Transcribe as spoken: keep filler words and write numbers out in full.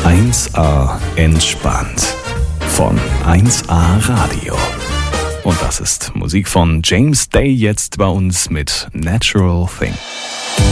eins A entspannt von eins A Radio. Und das ist Musik von James Day, jetzt bei uns mit Natural Thing.